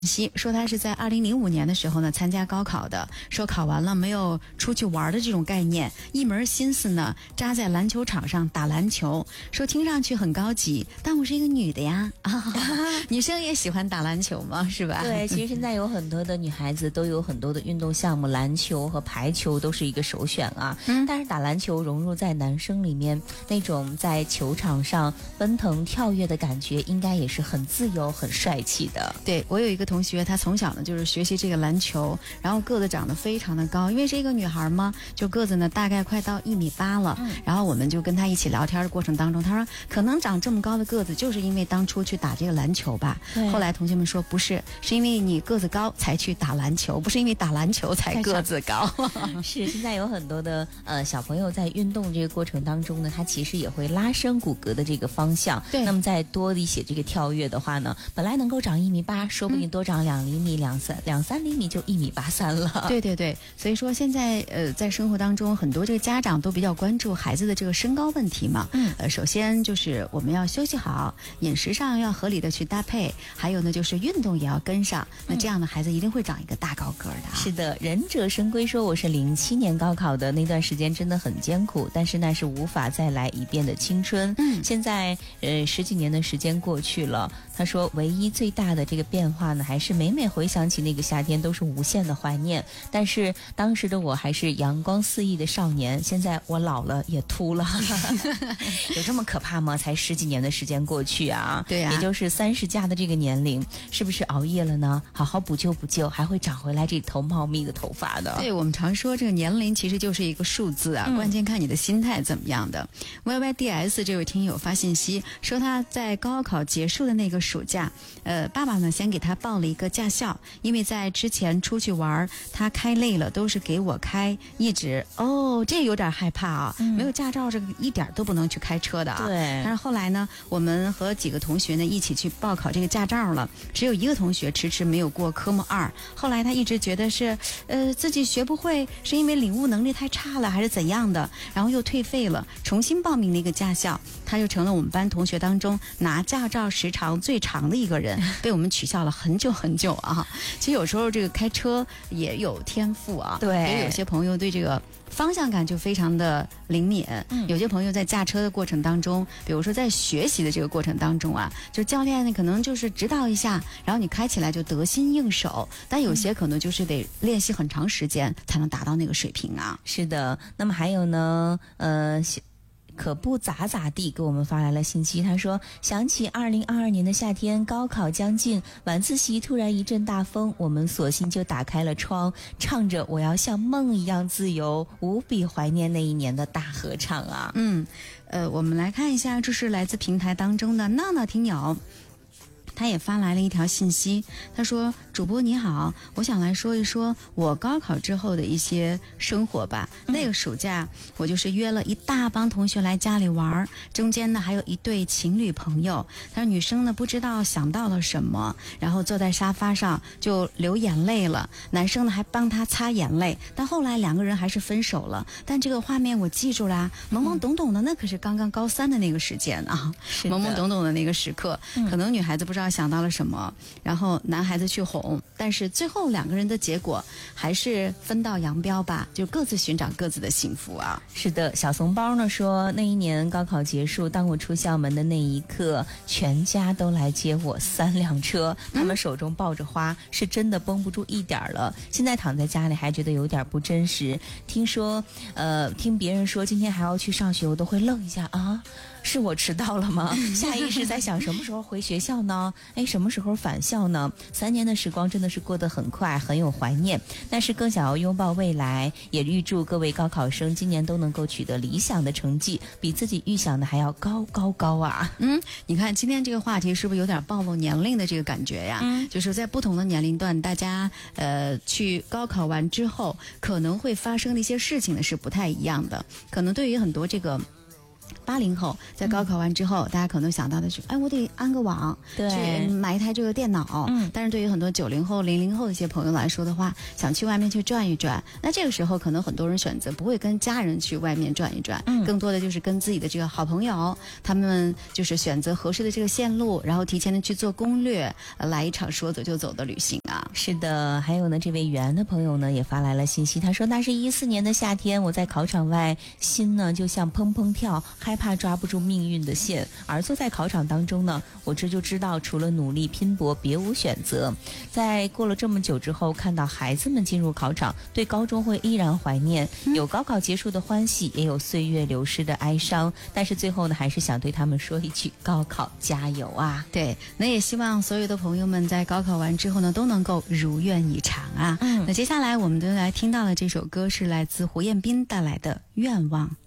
说他是在2005年的时候呢参加高考的，说考完了没有出去玩的这种概念，一门心思呢扎在篮球场上打篮球，说听上去很高级，但我是一个女的呀女生也喜欢打篮球吗？是吧？ 对，其实现在有很多的女孩子都有很多的运动项目，篮球和排球都是一个首选啊。但是打篮球融入在男生里面，那种在球场上奔腾跳跃的感觉，应该也是很自由、很帅气的。 对，我有一个同学，她从小呢就是学习这个篮球，然后个子长得非常的高，因为是一个女孩嘛，就个子呢大概快到1.8米了。然后我们就跟她一起聊天的过程当中，她说可能长这么高的个子，就是因为当初去打这个篮球吧。后来同学们说不是，是因为你个子高才去打篮球，不是因为打篮球才个子高。 是，现在有很多的小朋友在运动这个过程当中呢，他其实也会拉伸骨骼的这个方向。 对， 那么再多一些这个跳跃的话呢，本来能够长1.8米，说不定多长2厘米、两三厘米就1.83米了。 对对对，所以说现在在生活当中，很多这个家长都比较关注孩子的这个身高问题嘛。首先就是我们要休息好，饮食上要合理的去搭配，还有呢就是运动也要跟上。那这样的孩子一定会长一个大高个的。 是的，忍者神龟说我是07年高考的，那段时间真的很艰苦，但是那是无法再来一遍的青春。现在10几年的时间过去了，他说唯一最大的这个变化呢，还是每回想起那个夏天都是无限的怀念。但是当时的我还是阳光四溢的少年，现在我老了也秃了有这么可怕吗？才10几年的时间过去啊。 对啊， 也就是30加的这个年龄，是不是熬夜了呢？好好补救补救，还会长回来这头茂密的头发的。 对，我们常说这个年龄其实就是一个数字啊，关键看你的心态怎么样的。YYDS 这位听友发信息说，他在高考结束的那个暑假，爸爸呢先给他报了一个驾校，因为在之前出去玩他开累了都是给我开，一直这有点害怕啊，没有驾照这个一点都不能去开车的啊。 对。 但是后来呢，我们和几个同学呢一起去报考这个驾照了，只有一个同学迟迟没有过科目2，后来他一直觉得是自己学不会，是因为领悟能力太差了还是怎样的，然后又退费了，重新报名了一个驾校，他就成了我们班同学当中拿驾照时长最长的一个人，被我们取笑了很久很久啊。其实有时候这个开车也有天赋啊， 对， 也有些朋友对这个方向感就非常的灵敏。有些朋友在驾车的过程当中，比如说在学习的这个过程当中啊，就教练呢可能就是指导一下，然后你开起来就得心应手，但有些可能就是得练习很长时间才能达到那个水平啊。 是的，那么还有呢，可不咋地给我们发来了信息，他说想起2022年的夏天，高考将近，晚自习突然一阵大风，我们索性就打开了窗，唱着我要像梦一样自由，无比怀念那一年的大合唱啊。 我们来看一下，这是来自平台当中的闹闹听友，他也发来了一条信息，他说主播你好，我想来说一说我高考之后的一些生活吧。那个暑假我就是约了一大帮同学来家里玩，中间呢还有一对情侣朋友，他说女生呢不知道想到了什么，然后坐在沙发上就流眼泪了，男生呢还帮他擦眼泪，但后来2个人还是分手了。但这个画面我记住啦，懵懵懂懂的，那可是刚刚高3的那个时间啊，懵懵懂懂的那个时刻，可能女孩子不知道想到了什么，然后男孩子去哄，但是最后2个人的结果还是分道扬镳吧，就各自寻找各自的幸福啊。 是的，小怂包呢说，那一年高考结束，当我出校门的那一刻，全家都来接我，3辆车，他们手中抱着花，是真的绷不住一点了。现在躺在家里还觉得有点不真实，听别人说今天还要去上学，我都会愣一下啊，是我迟到了吗？下意识在想什么时候回学校呢？什么时候返校呢？3年的时光真的是过得很快，很有怀念，但是更想要拥抱未来，也预祝各位高考生今年都能够取得理想的成绩，比自己预想的还要高啊。 你看今天这个话题是不是有点暴露年龄的这个感觉呀？就是在不同的年龄段，大家去高考完之后可能会发生的一些事情呢是不太一样的，可能对于很多这个 80后在高考完之后，大家可能想到的是，哎，我得安个网， 对， 去买一台这个电脑。但是对于很多90后、00后的一些朋友来说的话，想去外面去转一转，那这个时候可能很多人选择不会跟家人去外面转一转，更多的就是跟自己的这个好朋友，他们就是选择合适的这个线路，然后提前的去做攻略，来一场说走就走的旅行啊。 是的，还有呢，这位袁的朋友呢也发来了信息，他说那是14年的夏天，我在考场外，心呢就像砰砰跳，害怕抓不住命运的线，而坐在考场当中呢，我这就知道除了努力拼搏别无选择。在过了这么久之后，看到孩子们进入考场，对高中会依然怀念，有高考结束的欢喜，也有岁月流失的哀伤，但是最后呢，还是想对他们说一句高考加油啊。 对，那也希望所有的朋友们在高考完之后呢，都能够如愿以偿啊。那接下来我们就来听到的这首歌是来自胡彦斌带来的《愿望》。